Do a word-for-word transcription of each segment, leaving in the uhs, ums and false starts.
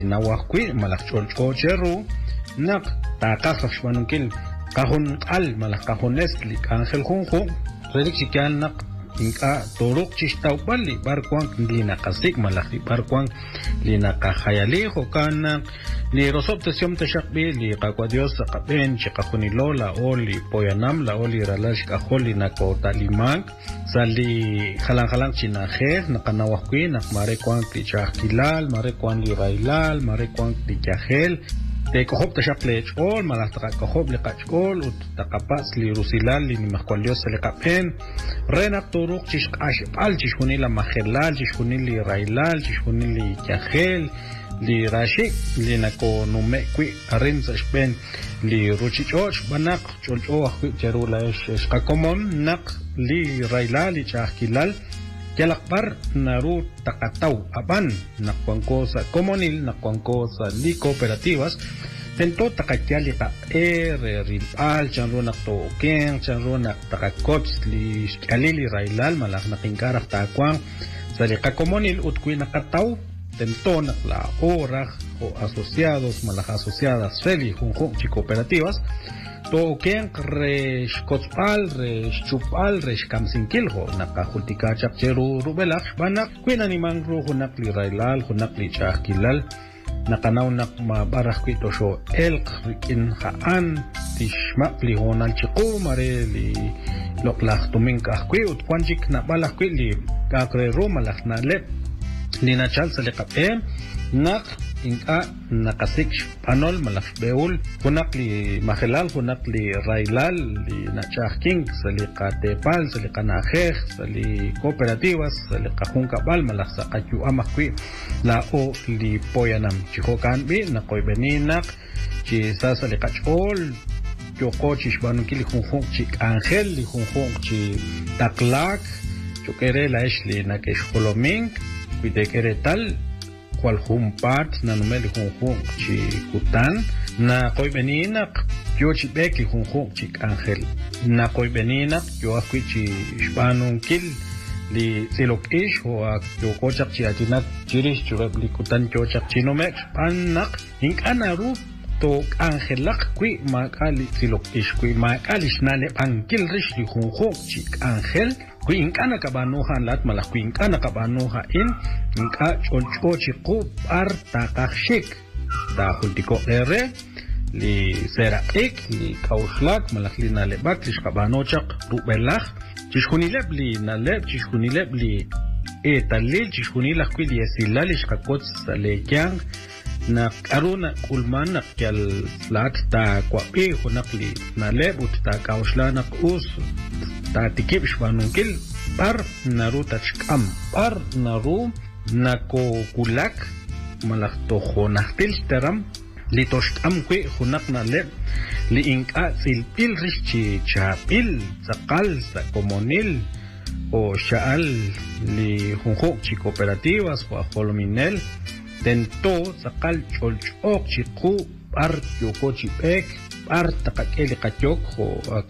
nawakwi malak chol chocheru nak taqaqax banunkil kahon al malak kahones li Ángel Junjo redik sikan nak inka torok chistawpali barkwang lina kasik malak barkwang lina kahayalijo kana li rosop tesiom teshakbi li kakwa Dios kapen chikahunilola o li poyanam la o li ralash kaholi na ko talimang sali halang halang chinaje nakanawakwi nak marekwang ti chakilal marekwang li railal marekwang ti chahel te kohop tashaplech ol malah taka kohop le kachol ut takapas li rusilal li mahkwalios le kapen renak turuk chish ashpal chishuni la mahelal chishuni li railal chishuni li chahel li rashik li nako nume kwi arin sashpen li ruchichoch banak cholcho akwi cherula es kakomon nak li railal li chahkilal Yalakbar naru takataw aban nakwangko sa komonil nakwangko sa li cooperativas tento takatyali ka er rilal chanro nakto keng chanro nak takakots li alili railal malak nakingkarak takwang sa li kakomonil utkwi nakataw tento nakla oraj o asociados malak asociadas feli junjong chi cooperativas to ken resh kotspal resh chupal resh kamsinkilho nakahultika chakcheru rubelak banak kwin animang ru hunak li railal hunak li chakilal nakanaw nak mabarah kwito sho elk rikin haan tishma li honan chiku mare li loklak tuming kahkwi ut kwanjik na balak kwi li kakre ru malak na lep li nachal sa likapem nak inka nakasik panol malak beul hunak li mahelal hunak li railal li nachahking sali katepal sali kanajej sali cooperativas sali kajunkabal malak sa kayu amakwi la o li poyanam chihokan bi nakoy beninak chi sasali kachol yoko chishbanun kili junjong chi Ángel li junjong chi taklak chukere la ishli nakesh holoming kuidekere tal cual humpat na numeli junjung chi kutan na koy beninak yo chi beki junjung chi Ángel na koy beninak yo akwi chi shpanun kil li silok ish o ak yo kochak chi atinat chirish churab li kutan yo chak chinomek shpanak hinkana ru to Ángelak kwi makali silok ish kwi makali shnane pankil rish li junjung chi Ángel kwi inkana kabanuha lat malak kwi inkana kabanuha in inka cholcho chiku par takakshik da hultiko ere li serakik li kauslak malak li nalebak li shkabanochak rubelak chishkunileb li naleb chishkunileb li etalil chishkunilak kwi li esilal li shkakot salekyang na karuna kulman na kyal flat ta kwapi hunak li naleb ut ta kauslanak us ta tikip shbanunkil par naru tachkam par naru nako kulak malak to honaktil teram li toshkam kwe hunak naleb li inka silpil rishi chapil sakal sa komonil o shaal li junjok chi cooperativas o holominel tento sakal cholchok chiku par yoko chipek par takakeli kachok o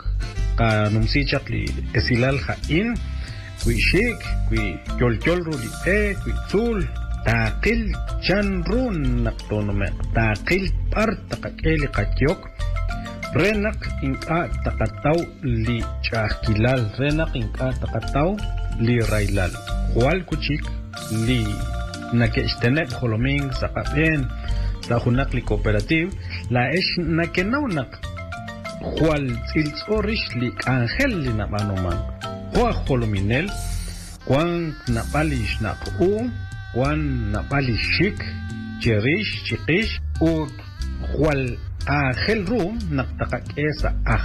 kanumsichak li esilal hain kwi shik kwi cholchol ruli e kwi tzul taqil chanrun naktonome taqil par takakeli kachok renak inka takataw li chakilal renak inka takataw li railal hual kuchik li nakestenet holoming sa kapen sa hunak li cooperative la esh nakenawnak hual silsorish li Ángel li nabanuman hua holominel kwan napalish napu kwan napalish shik cherish chikish u hual Ángel rum naktakak esa ah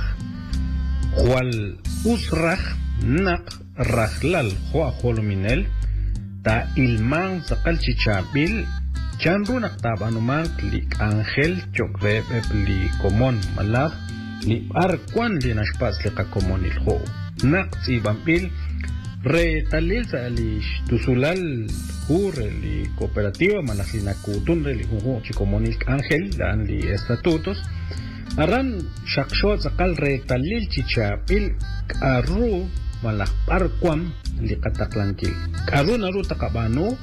hual usrah nak rahlal hua holominel ta ilman sakal chichabil chanru naktabanuman li Ángel chokre li komon malak li arkwan li nashpas li kakomon ilho nak sibampil re talil sa li tusulal hur li cooperativa malak li nakutun re li huho chikomon il Ángel dan li estatutos aran shakshot sakal re talil chichabil karu malak parkwam li kataklangkil karu naru takabano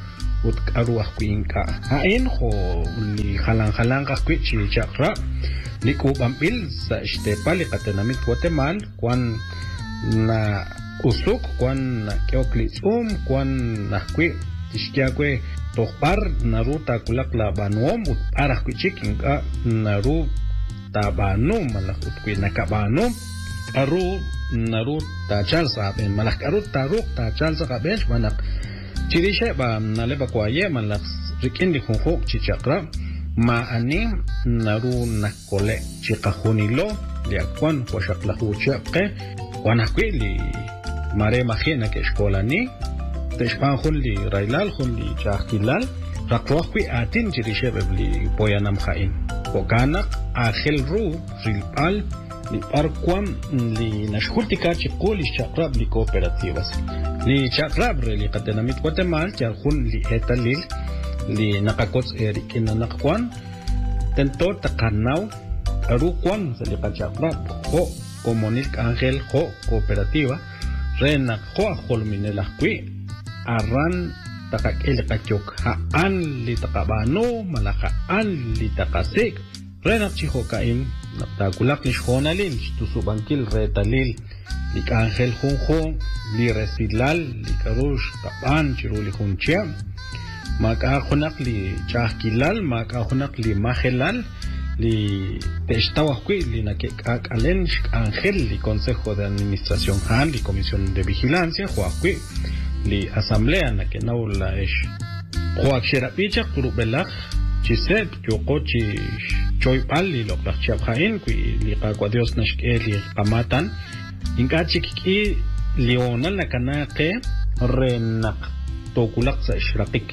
ut aru ahkuinka hain ho li halang halang ahkui chichakra li kubambil sa estepali katenamit Guatemala kwan na usuk kwan na keoklitsum kwan ahkui tishkiakwe tohpar naru takulak la banuom ut arah kuichikinka naru tabanu malah ut kui nakabanu aru naru tachal saben malah aru taruk tachal saben manak chirishe ba naleba kwaye malah rikin di khunkhuk chichakra ma ani naru nakole chikahunilo liakwan kwashaklahu chapke wanakwi li mare mahina ke eskolani teshpan khulli railal khulli chakilal rakrohwi atin chirishe bebli poyanam khain okanak akhil ru rilpal li parkwam li nashkultika chikuli chakrab li cooperativas li chakrab li qatenamit Guatemala charkhun li etalil li nakakots erikin nakwan tento takanaw arukwan sa li chakrab ho komunil angel ho cooperativa rena ho holminela kwi aran takakil kachok haan li takabano malaka an li takasik renak chihokain naktakulak ni shonalin tusubankil retalil li angel hunho li resilal li karush tapan chiruli hunchia makahunak li chahkilal makahunak li mahelal li testawakwi li nakekakalen angel li consejo de administración han li comisión de vigilancia huakwi li asamblea na que no la es huakshera picha kurubelak chisep yokochi choypal li loklak chaphain kui li qakwa dios nashke li qamatan inkachi ki leonal na kanake renak tokulak sa ishraqik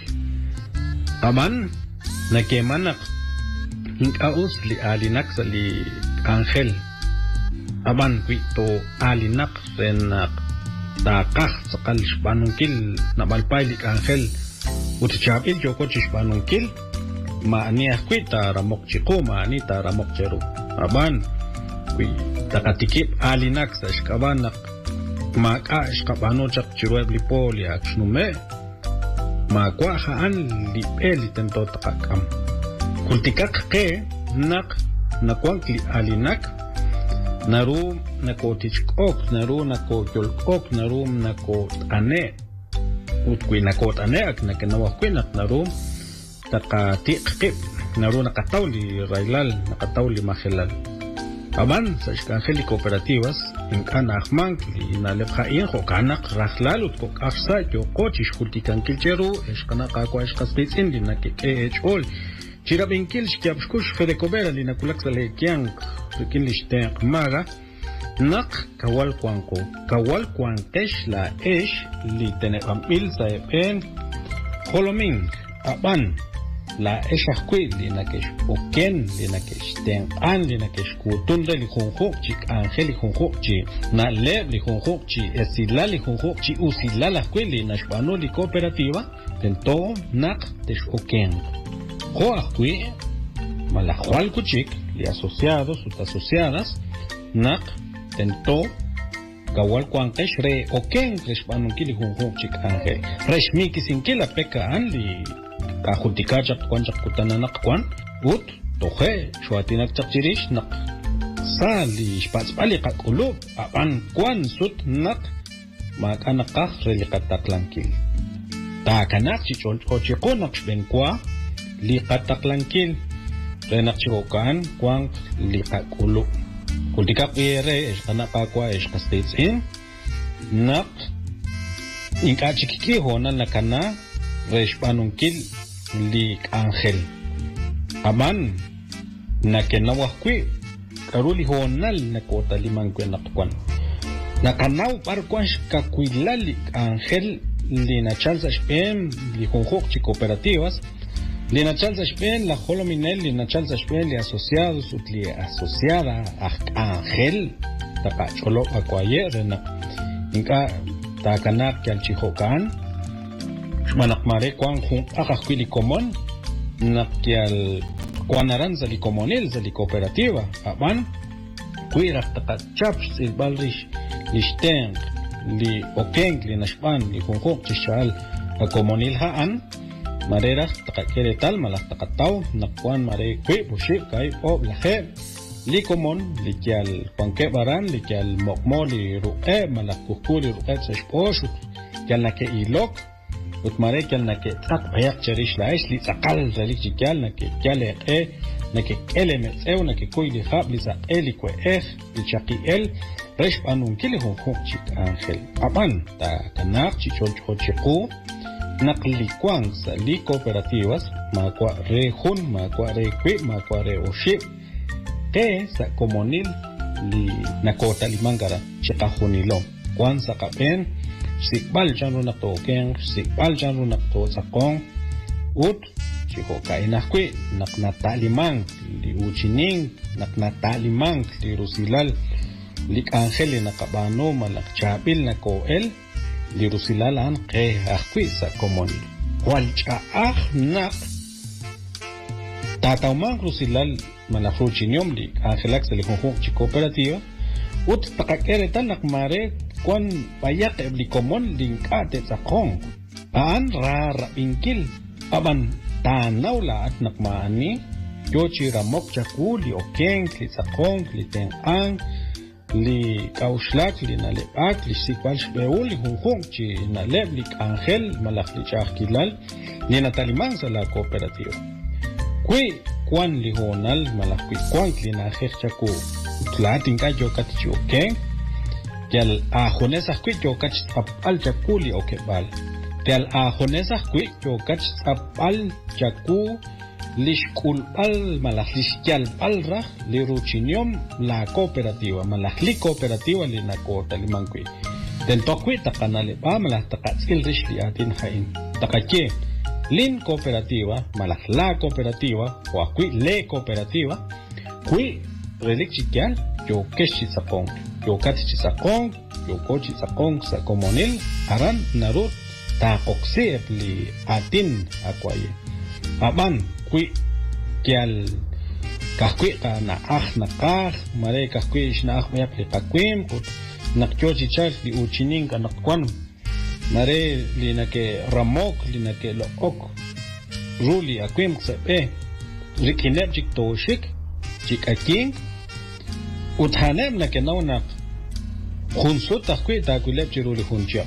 aman na kemanak inkaus li alinak sa li angel aman kui to alinak renak takah sakal spanungkil na balpay li angel utchapil joko chispanungkil maani akwi ta ramok chiko maani ta ramok cheru aban kui takatikip alinak sa iskabanak maka iskabano chak chirueb lipo li akshnume makwa haan li peli tento takakam kultikak ke nak nakwang li alinak naru nako tichkok naru nako yolkok naru nako ane utkui nako ane ak nakenawakwi nak naru takatiqip naru nakatawli railal nakatawli mahelal aman sa iskangeli cooperativas inkana ahmank li nalebhain hokanak rahlal utkok afsa yoko chishkultikan kilcheru eshkana kakwa eshkaspitzin li nakeke echol chirabinkil shkiabshkush fedekobera li nakulaksa lekiang rikin lishten maga nak kawal kwanko kawal kwankesh la esh li tenebamil sa epen holoming aban la eshakwi li nakesh oken li nakesh ten an li nakesh kutunde li khunkhuk chik angel li khunkhuk chi na leb li khunkhuk chi esila li khunkhuk chi usila la kwi li nashbano li cooperativa tento nak tesh oken ho akwi malahual kuchik li asociados ut asociadas nak tento kawal kwankesh re oken reshbanunki li khunkhuk chik angel reshmiki sinkila peka an li kahultikachak kwanchak kutananak kwan ut tohe shwatinak chakchirish nak sali shpatspali kakulu apan kwan sut nak makanakah relikataklanki takanak chichol kochikonak shbenkwa likataklanki renak chikokan kwan likakulu kultikak ere eshkanakakwa eshkastitsin nak inkachikiki honan nakana reshpanunkil li angel aman nakenawakwi karuli honal nakota limang kwenakwan nakanaw parkwash kakwilali angel li nachalza shpen li khunkhuk chi cooperativas li nachalza shpen la holominel li nachalza shpen li asociados ut li asociada angel takacholo akwaye rena inka takanak yalchihokan manak mare kwang khung akakwi li komon nakyal kwanaran za li komonil za li cooperativa aban kuirak takachap silbalrish lishten li okeng li nashpan li khunkhuk chishal a komonil haan mareras takakere tal malas takatau nakwan mare kwi bushi kai ob lahe likomon likial panke baran likial mokmo li ru'e malas kukuli ru'e tsashposh kial nake ilok ut mare kial nake tak bayak cherish laish li takal zalik kial nake kial e nake ele metseu nake kuy li khab li zaqe li kwe eh li chaqi el resh anun kili hon hon chik angel apan ta kanak chichol chochiku nakli kwang sa li cooperativas makwa re hun makwa re kwi makwa re oship ke sa komonil li nakota li mangara chikahunilo kwan sa kapen sikbal janro naktoken sikbal janro nakto sakong ut chiko kainakwi naknatalimang li uchining naknatalimang li rusilal lik angel nakabano malak chabil nakoel li rusilalan ke akwi sa komonil wal chaah nak tatawmang rusilal malak ruchinyom li angelak sa likonjong chi kooperativa ut takakere tan nakmare kwan payak ebli komon lingkate sa kong aan rara inkil aban tanaw laat nakmaani yochi ramok chakuli okeng li sa kong li teng-ang li kauslak li nalepak li sikwal shbeul li hunghong chi naleb li angel malak li chakilal li natalimang sa la kooperativa kwi kwan li honal malak kwi kwan li nakher chaku utlating ka jokat chi okeng Tial a jonesa kwi jokach apal chakuli okebal. Tial a jonesa kwi jokach apal chaku lishkul al malahliskial alra li ruchinium la cooperativa malahli cooperativa li nakota limankwi. Den tokwi takanale ba malah takatsil rishli atin hain. Takache lin cooperativa malah la cooperativa o kwi le cooperativa kwi relikchikial yo keshi sapong yo kati sakong yo kochi sakong sa komonil aran narut ta koksep li atin akwaye aban kwi kial kahkwi ka na ah na kah mare kahkwi ishna ah mayak li kakwim ut nakchochi char li uchining ka nakwan mare li nake ramok li nake look ruli akwim ksepe rikinep jik toshik jik aking uthanem na ke nauna khunsut takwit takwilep chiruli khuncha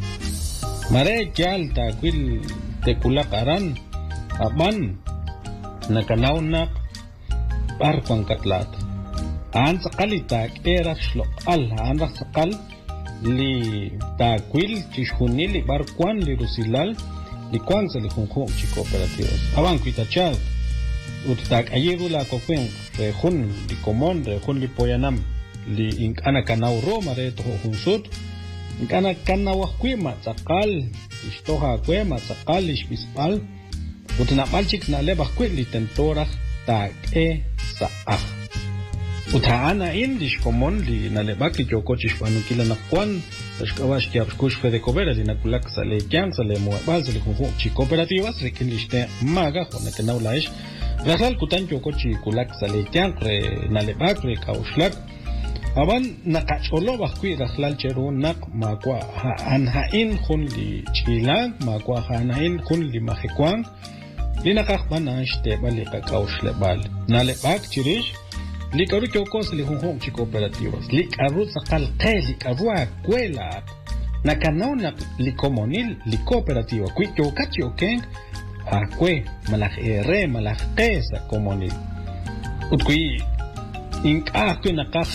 mare kyal takwil tekulak aran aban na kanauna par kwangkatlat an sakali tak era shlok al an sakal li takwil chishunili bar kwan li rusilal li kwan sa li khunkhung chi cooperativas aban kwitachal utak ayeru la kokwen rehun li komon rehun li poyanam li inkana kanau roma re to hunsut inkana kanau kwema tsakal istoha kwema tsakal ishpispal utna palchik na leba kweli tentora tak e sa ah utana indish komon li na leba ki jokochish panukila na kwan tashkawash ki apkush fede kobera li nakulak sa le kyan sa le muabal sa le kunhu chi cooperativas rekinliste maga hona kanau laish Rasal kutan joko chi kulak salekian re nalebak re kauslak aban nakacholo bakwi raslal cheru nak makwa anhain khun li chilang makwa hanain khun li mahekwang li nakak banash te bali ka kauslebal nalebak chirish li karu joko li hunhong chi cooperativas li karu sakal qe li karu akwela nakanau nak li komonil li cooperativa kwi jokachi okeng akwe malak ere malak qesa komonil utkui inka kwe nakak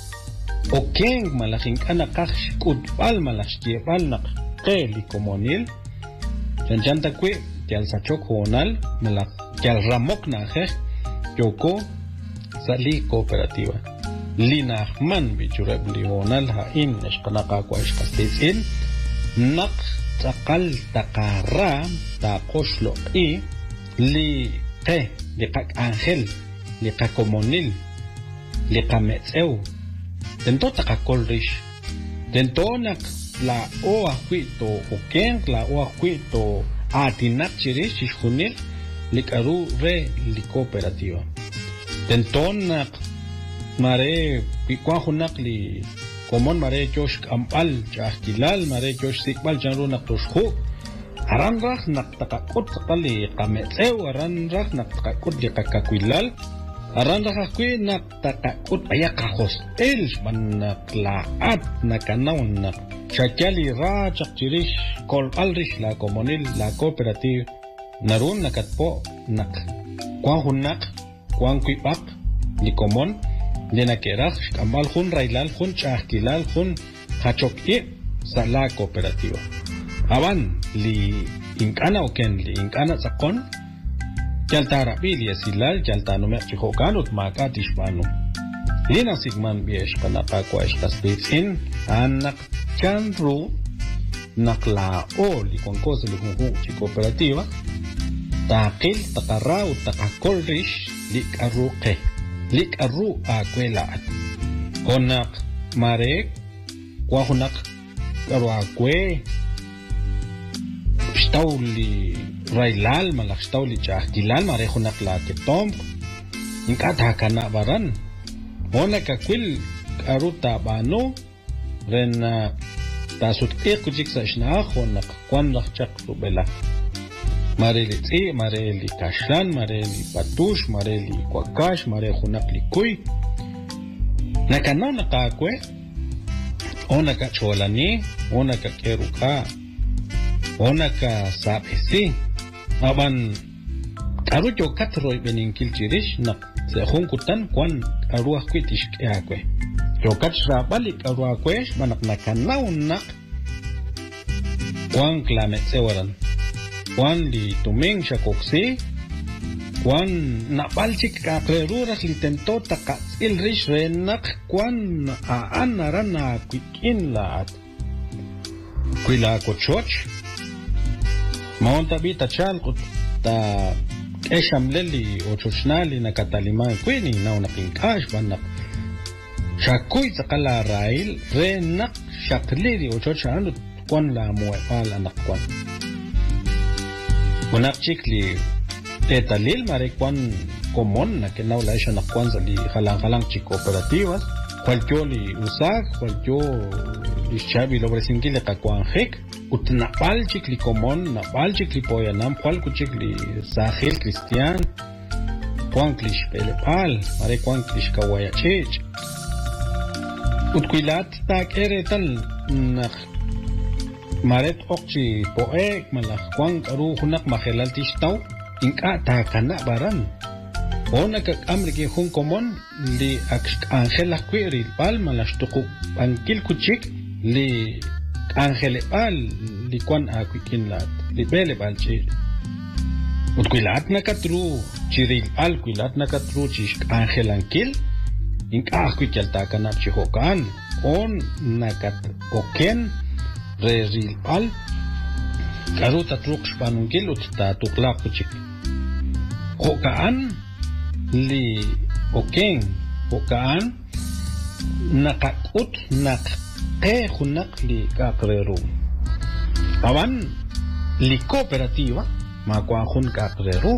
okeng malak inka nakak shkutbal malak shkiebal nak qeli komonil chanchanta kwe tial sachok honal malak tial ramok nakek yoko sali cooperativa lina man bichureb li honal ha in nashkanaka kwa ishkastizin nak takal takara takoshlo i li ke li kak angel li kakomonil li kametseu dento takakolrish dento nak la oa huito okeng la oa huito atinak chirish ishunil li karu re li cooperativa dento nak mare pikwahunak li komon mare josh kampal chahkilal mare josh sikbal janru nak toshku aran raj naqtaqakut qali qametsew aran raj naqtaqakut li qakakwilal aran raj akwi naqtaqakut ayaqajos el manaqlaat nakanaw naq chakali rachaq chirish kol alrish la comunil la cooperativa narun nakatpo naq kwan hunnaq kwan kuipak li komon lenakeraj kamal hun railal hun chahkilal hun hachokye sala cooperativa aban li inkana oken li inkana sakon jaltara bili asilal jaltano me chihokanut maka tishpano lina sigman biesh kanaka kwa eshtasbitsin anak chanru nakla o li konkose li hunhu chi cooperativa taqil taqarra u taqakolrish li arruqe li arru akwela honak marek kwa honak karo akwe stawli railal malak stawli chahkilal mare honak la ketom inkata kana baran honak akwil aruta bano ren tasut ekujik sa shna honak kwan lakchak rubela mareli tsi mareli kashan mareli patush mareli kwakash mare honak likuy nakano nakakwe onaka cholani onaka keruka onaka sapesi aban arujo katroy benin kilchirish nak se hunkutan kwan aruah kwitish kyakwe jokat shrabalik aruah kwesh manak nakanaw nak kwan klamet sewaran kwan li tuming shakoksi kwan nabalchik kakreruras li tento takatsil rish renak kwan aan narana kwikin laat kwila kochoch maonta bita chal kut ta keshamleli ochochnali na kataliman kwini na unapinkash banak shakuy sakala rail renak shaklili ochochanu kwan la muepal anak kwan unak chikli tetalil mare kwan komon na kenaw la isha na kwan li halang-halang chi cooperativas kwalkyo li usak kwalkyo li shabi lo bresingile ka kwan hek ut napal chikli komon napal chikli poyanam kwal ku chikli sahil cristian kwan klish pelepal mare kwan klish kawaya chech ut kwilat tak eretal nak maret okchi poek malak kwan karu hunak mahelal tishtaw inka ta kana baran ona ka amrike hun komon li angela query pal malashtuku ankil kuchik li angele pal li kwan akwikin lat li bele balchi utquilat nakatru chiril al quilat nakatru chish angelankil inka akwikel ta kana chihokan on nakat oken reril pal karuta truk spanungil ut ta tuklak kuchik hokaan li oken hokaan nakakut nakke hunak li kakreru awan li cooperativa makwa hun kakreru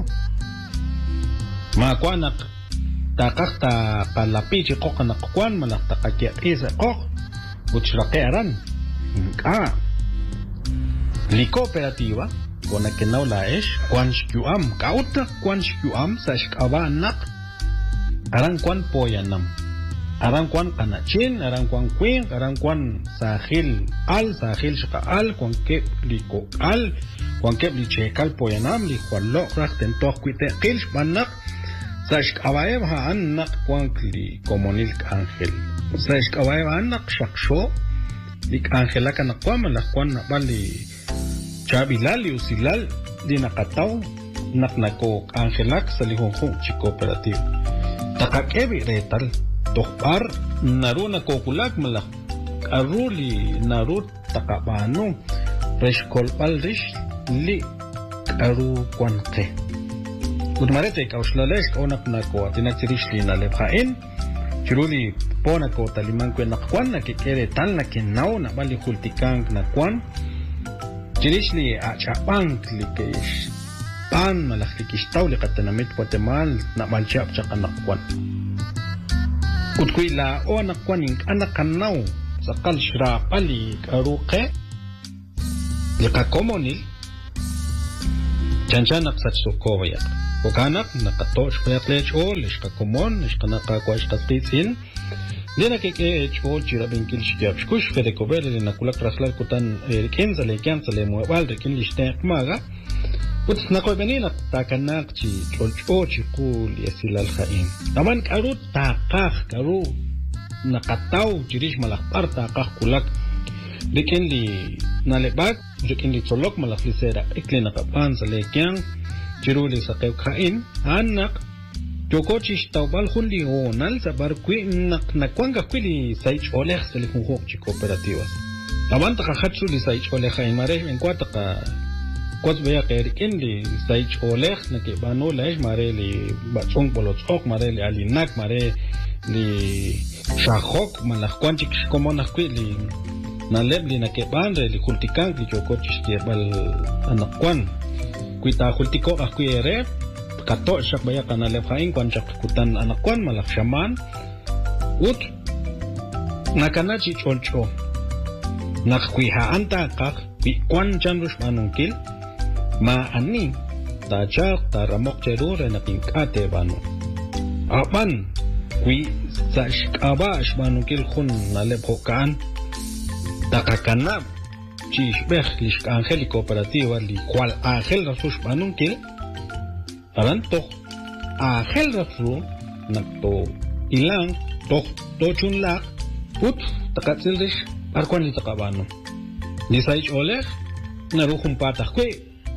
makwa nak takakta kalapi chikok nak kwan malak takakya isa kok utsrakeran ka li cooperativa kona kenaw laesh kwan shkuam kauta kwan shkuam sa shkaba nak arang kwan poyanam arang kwan kanachin arang kwan queen arang kwan sahil al sahil shka al kwan ke liko al kwan ke li chekal poyanam li khwallo rakten tok kwite qil banak sa shkaba ha anak kwan li komonil angel sa shkaba anak shaksho lik angela kana kwan la kwan bali chabilal usilal di nakataw naknako angelak sa lihongkong chi cooperative takakebi retal tokpar naru nakokulak malak aruli narut takabano reshkol palrish li aru kwanke udmarete kauslalesh onak nako tinachirish li nalephain chiruli pona ko taliman ko nakwan nakikere tal nakinaw na bali kultikang nakwan Chirishli achapang likish pan malak likish taw likatanamit Guatemal na malchap cha kanakwan utkuy la o nakwan ing anakanaw sa kalshra pali karuke lika komonil chanchan naqsachsokoya okanak naqatosh payaqlech ol ishqakomon ishqanaqaquashqatitsin Lena que que hecho chira benkil shkiap shkush fede kober lena kulak raslar kutan kenza le kenza le muebal de kin liste maga ut snako benina takanak chi cholcho chi kul yasil al khaim taman karu taqah karu nakataw chirish malak par taqah kulak lekin li nalebak lekin li cholok malak lisera eklena kapan le kyang chiru li saqew khaim anak Jokochish taubal hundi onal sabar kui nak nakwanga kwili saich oleh sele kunhok chi cooperativas. Tabanta ka hatsu li saich oleh ay mare en kwata ka kwat beya ker indi saich oleh na ke bano laish mare li batsong bolotsok mare li alinak mare li shahok malak kwanchik komonak kwili na lebli na ke bandre li kultikang li jokochish ke bal anakwan kuita kultiko akwi ere kato siya baya kanalep haing kwan siya kutan anak kwan malak shaman ut nakana chi cholcho nakwihaan ta kak kwan chan rush manungkil ma ani ta chak ta ramok cherure na pingkate banu apan kwi sa shkaba shmanungkil khun nalep hokaan takakanap chi shbech lishk angel kooperativa li kwal angel rasush manungkil Taranto Angel Rafu Nakto Ilang Tok Tochun Lak Put Takatsilrish Arquan Litakabano Nisaich Oleg Naru Humpatak Kwe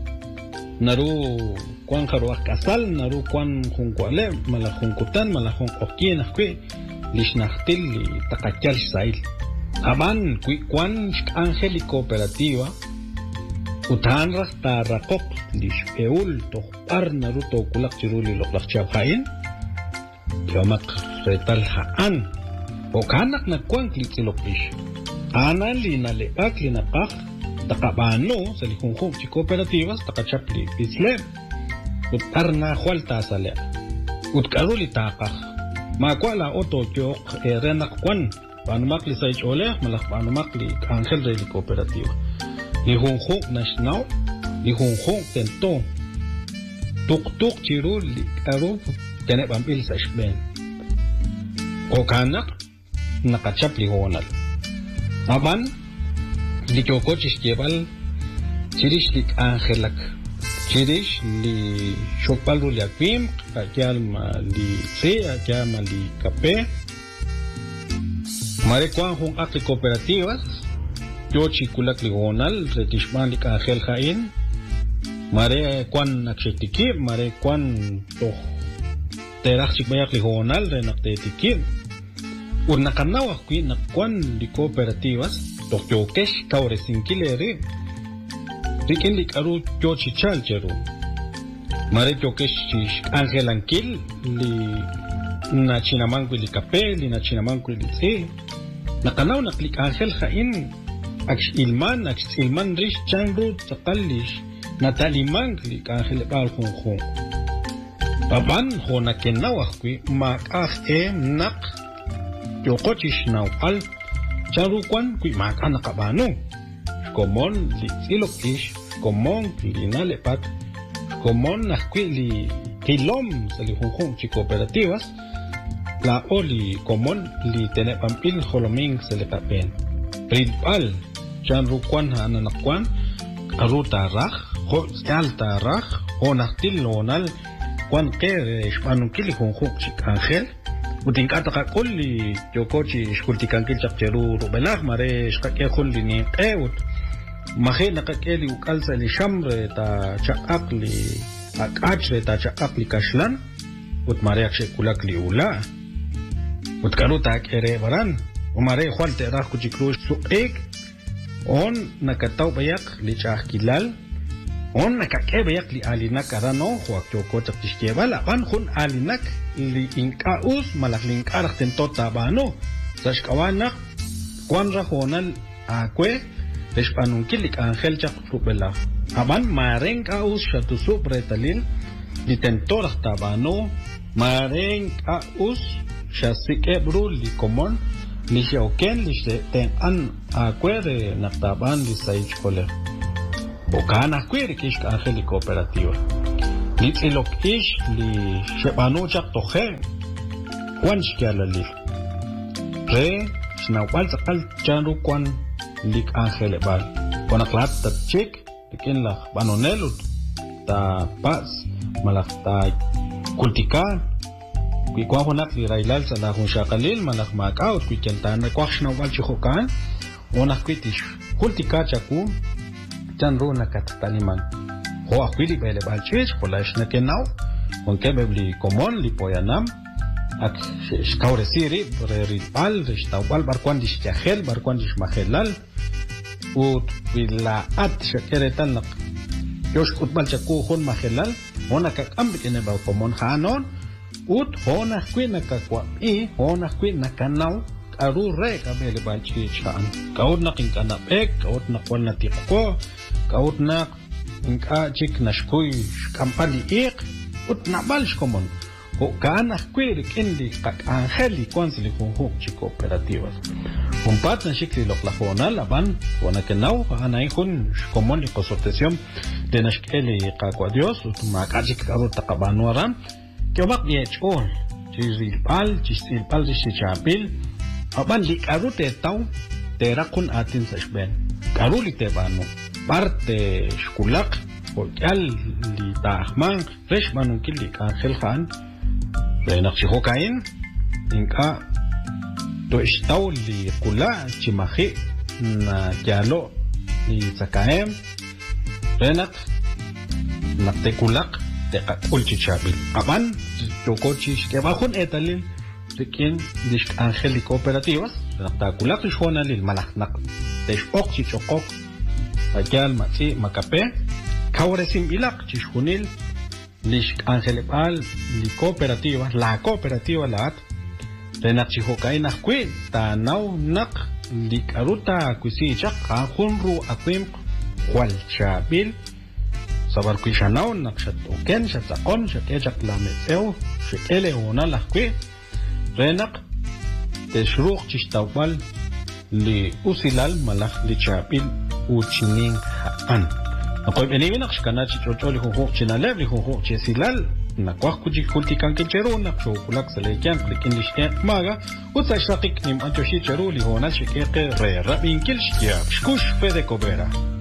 Naru Kwan Haruak Kasal Naru Kwan Hunkwale Malahunkutan Malahun Okien Kwe Lishnachtil Li Takachal Sail Aban Kwi Kwan Angeli Cooperativa Utan rasta rakok lish eul to par naruto kulak chiruli loklak chabhain yamak retal haan o kanak na kwang klitsiloklish anan li na lepak li na pak takabano sa likungkong chi cooperativas takachapli pislem utar na hualta sa le utkaruli takak makwala oto kyok erenak kwan panumak li sa ichole malak panumak li angel re li cooperativa Li Hongkong National, li Hongkong Tento, Tuk Tuk Chiru li Arub, Tenet Bampil sa Shben. O kanak, nakachap li Honal. Aban, li Chokochis Jebal, Chirish li Angelak, Chirish li Chokpalu li Akwim, Akyalma li Se, Akyalma li Kape, Marekwan Hong Akli Cooperativas, Yochi kulak ligonal, retishman lik angel hain, mare kwan nakshitiki, mare kwan to terach chikbayak ligonal, renaktetiki, urnakanawa kui nakwan li cooperativas, to yokesh kaure sinkileri, rikin lik aru yochi chal cheru, mare yokesh angel ankil, li na chinamangwi li kape, li na chinamangwi li tse, nakanaw naklik angel hain, Aks ilman, aks ilman rish chanru takalish natalimang li kahel bal khung khung. Papan ho na kenawak kwi mak ah e nak yokochish naw al charu kwan kwi mak anakabano. Komon li silokish, komon li nalepat, komon nak kwi li kilom sa li khung khung chi cooperativas la oli komon li tenepampil holoming sa letapen. Principal Chanru kwan hananakwan aru taraj ho sal taraj o naktil lonal kwan ke shpanukili honjuk chik angel utinkata ka kulli yokochi shkultikankil chapcheru rubelah mare shkake kulli ni eut mahe nakakeli ukalsa li shamre ta chaqli akachre ta chaqli kashlan ut mare akshe kulak li ula ut karuta kere baran umare khwal te raj kuchikru suek on nakataw bayak li chahkilal on nakake bayak li alinak arano huak choko chaptishkebal aban khun alinak li inkaus malak li inkarak tentota bano sashkawanak kwanra honal akwe deshpanunkil lik angel chak rubela aban mareng kaus shatusu pretalil li tentorak tabano mareng kaus shasike bru li komon li shauken li ten an akwere naktaban li saich kole o kana kwir kish Ángel cooperativa li ilok ish li shebanu chak toje kwan shkiala li re shnawal sakal chanru kwan lik Ángel bal kwana klat ta chik likin la banonelut ta pas malak ta kultikan kwi kwa honak li railal sa la hun shakalil malak makaut kwi kentan kwa shnawal chihokan onak kwitish kultika chaku chanru na katataniman ho akwili bele balchis kolash na kenau on kebli komon li poyanam ak shkaure siri ri pal ristawal barkwan dish chahel barkwan dish mahelal ut bila at shakeretan nak yosh kutbal chaku hon mahelal ona ka ambik ene ba komon hanon ut hona kwina ka kwa i hona kwina kanau aru re ka bele balchi chan kaud na kin kana ek kaud na kwal na tikko kaud na inka chik na shkui kampani ek ut na balsh komon o kana kwir kendi ka Ángel konsili ko ho chi cooperativas un patna shikli lo plajona laban wana kenau ana ihun komon li consortium de nashkeli ka kwa dios ut ma ka chik ka ru taqabanwaran ke mak yechol chi pal chi pal chi chapil aban li karute tau terakun atin sashben karuli te banu parte shkulak hoyal li tahman fresh banu kili Ángel khan renak chihokain inka to istaw li kula chimahi na kyalo li sakaem renak naktekulak te kakul chichabil aban chokochish ke bajun etalil Tekin dish Ángel cooperativas, naktakulak ishona lil malaknak, desh ok chichokok, ayal matsi makape, kauresim ilak chishunil, dish Ángel al li cooperativas, la cooperativa laat, renak chihokai nakwi, ta nau nak li karuta kuisichak, ahunru akwim kwal chabil, sabar kuishanau nak shatoken, shatakon, shakechak lametseo, shekele ona lakwi, renak teshruq chishtawal li usilal malak li chapil uchinin haan akoy beniwinak shkana chichocholi huhuq chinalev li huhuq chisilal nakwak kuchik kultikan kincheru nakchokulak salekyan klikin lishken maga utsa shakik nim anchoshi cheru li honal shikeke re rabin kil shkia shkush fede kobera